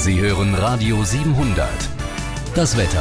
Sie hören Radio 700. Das Wetter.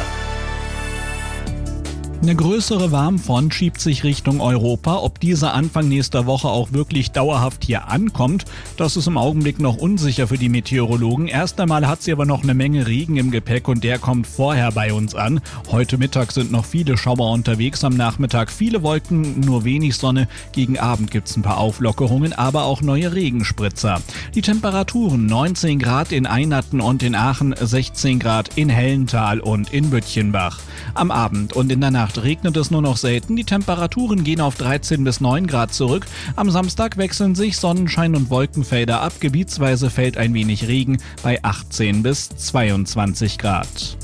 Eine größere Warmfront schiebt sich Richtung Europa. Ob diese Anfang nächster Woche auch wirklich dauerhaft hier ankommt, das ist im Augenblick noch unsicher für die Meteorologen. Erst einmal hat sie aber noch eine Menge Regen im Gepäck und der kommt vorher bei uns an. Heute Mittag sind noch viele Schauer unterwegs, am Nachmittag viele Wolken, nur wenig Sonne. Gegen Abend gibt's ein paar Auflockerungen, aber auch neue Regenspritzer. Die Temperaturen 19 Grad in Einatten und in Aachen, 16 Grad in Hellental und in Büttchenbach. Am Abend und in der Nacht regnet es nur noch selten. Die Temperaturen gehen auf 13 bis 9 Grad zurück. Am Samstag wechseln sich Sonnenschein und Wolkenfelder ab. Gebietsweise fällt ein wenig Regen bei 18 bis 22 Grad.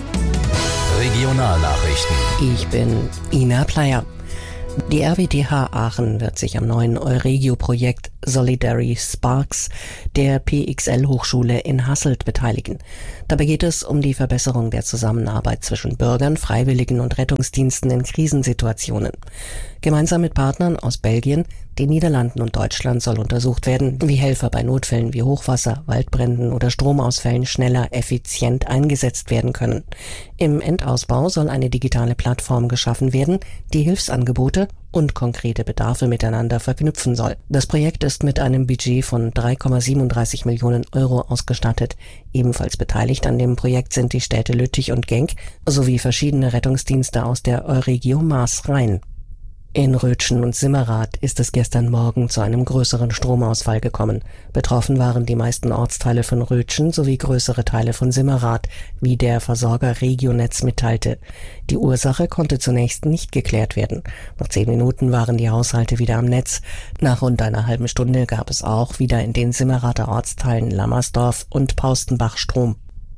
Regionalnachrichten. Ich bin Ina Pleyer. Die RWTH Aachen wird sich am neuen Euregio-Projekt Solidary Sparks der PXL-Hochschule in Hasselt beteiligen. Dabei geht es um die Verbesserung der Zusammenarbeit zwischen Bürgern, Freiwilligen und Rettungsdiensten in Krisensituationen. Gemeinsam mit Partnern aus Belgien, den Niederlanden und Deutschland soll untersucht werden, wie Helfer bei Notfällen wie Hochwasser, Waldbränden oder Stromausfällen schneller, effizient eingesetzt werden können. Im Endausbau soll eine digitale Plattform geschaffen werden, die Hilfsangebote und konkrete Bedarfe miteinander verknüpfen soll. Das Projekt ist mit einem Budget von 3,37 Millionen Euro ausgestattet. Ebenfalls beteiligt an dem Projekt sind die Städte Lüttich und Genk sowie verschiedene Rettungsdienste aus der Euregio Maas-Rhein. In Rötschen und Simmerath ist es gestern Morgen zu einem größeren Stromausfall gekommen. Betroffen waren die meisten Ortsteile von Rötschen sowie größere Teile von Simmerath, wie der Versorger Regionetz mitteilte. Die Ursache konnte zunächst nicht geklärt werden. Nach 10 Minuten waren die Haushalte wieder am Netz. Nach rund einer halben Stunde gab es auch wieder in den Simmerather Ortsteilen Lammersdorf und Paustenbach Strom.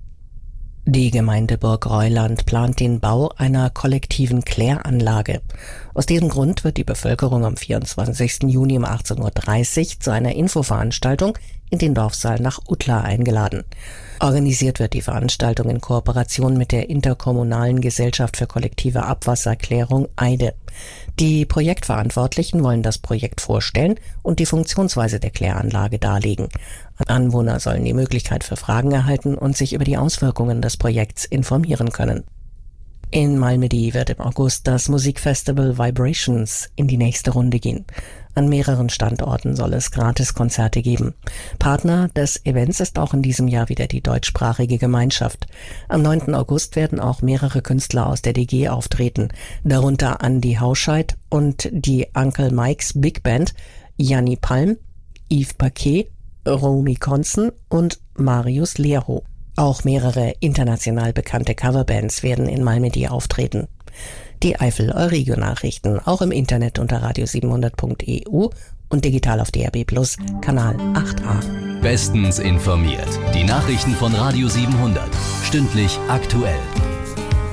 Die Gemeinde Burgreuland plant den Bau einer kollektiven Kläranlage. Aus diesem Grund wird die Bevölkerung am 24. Juni um 18.30 Uhr zu einer Infoveranstaltung in den Dorfsaal nach Uttlar eingeladen. Organisiert wird die Veranstaltung in Kooperation mit der Interkommunalen Gesellschaft für kollektive Abwasserklärung EIDE. Die Projektverantwortlichen wollen das Projekt vorstellen und die Funktionsweise der Kläranlage darlegen. Anwohner sollen die Möglichkeit für Fragen erhalten und sich über die Auswirkungen des Projekts informieren können. In Malmedy wird im August das Musikfestival Vibrations in die nächste Runde gehen. An mehreren Standorten soll es Gratiskonzerte geben. Partner des Events ist auch in diesem Jahr wieder die deutschsprachige Gemeinschaft. Am 9. August werden auch mehrere Künstler aus der DG auftreten, darunter Andy Hauscheid und die Uncle Mike's Big Band, Janni Palm, Yves Paquet, Romy Konzen und Marius Leerho. Auch mehrere international bekannte Coverbands werden in Malmedy auftreten. Die Eifel-Euregio-Nachrichten auch im Internet unter radio700.eu und digital auf DAB+ Kanal 8a. Bestens informiert. Die Nachrichten von Radio 700. Stündlich aktuell.